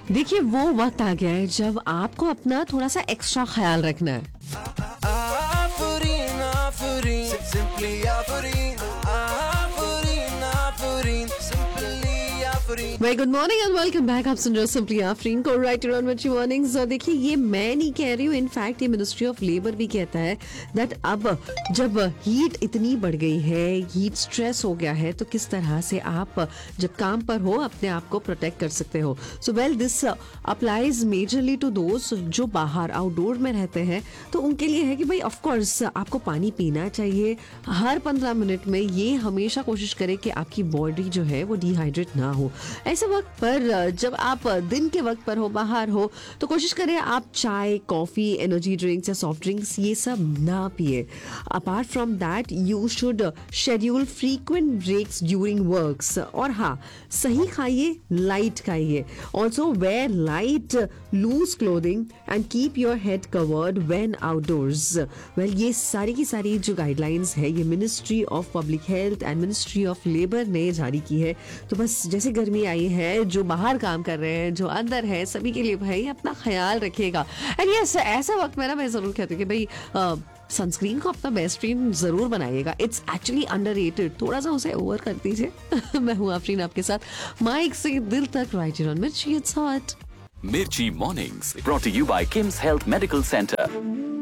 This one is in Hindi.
देखिए वो वक्त आ गया है जब आपको अपना थोड़ा सा एक्स्ट्रा ख्याल रखना है। Afureen, Afureen, simply Afureen. Afureen, Afureen, simply Afureen. Very good morning and welcome back. आप सुन रहे हो सिंपली आफरीन को राइट अराउंड विच मॉर्निंग्स। और देखिए ये मैं नहीं कह रही हूँ, इनफैक्ट ये मिनिस्ट्री ऑफ लेबर भी कहता है दैट अब जब हीट इतनी बढ़ गई है, हीट स्ट्रेस हो गया है, तो किस तरह से आप जब काम पर हो अपने आप को प्रोटेक्ट कर सकते हो। So well this applies majorly to दोस्त जो बाहर आउटडोर में रहते हैं, तो उनके लिए है कि भाई ऑफ कोर्स आपको पानी पीना चाहिए हर 15 मिनट में। ये हमेशा कोशिश करें कि आपकी बॉडी जो है वो डिहाइड्रेट ना हो। ऐसे वक्त पर जब आप दिन के वक्त पर हो, बाहर हो, तो कोशिश करें आप चाय, कॉफी, एनर्जी ड्रिंक्स या सॉफ्ट ड्रिंक्स ये सब ना पिए। Apart from that you should schedule frequent breaks during works. और हाँ, सही खाइए, लाइट खाइए। Also where light loose clothing and keep your head covered when outdoors. Well ये सारी की सारी जो गाइडलाइंस है ये ministry of public health and ministry of labour ने जारी की है। तो बस जैसे गर्मी आई है, जो बाहर काम कर रहे हैं, जो अंदर है, सभी के लिए भाई अपना ख्याल रखिएगा। एंड यस, ऐसा वक्त में ना मैं जरूर कहती हूँ कि भाई सनस्क्रीन को अपना बेस्ट फ्रेंड जरूर बनाइएगा। इट्स एक्चुअली अंडररेटेड, थोड़ा सा उसे ओवर कर दीजिए। मैं हूँ आफरीन आपके साथ माइक से दिल तक राइट ऑन मिर्ची it's hot. Mirchi Mornings brought to you by Kim's Health Medical Center.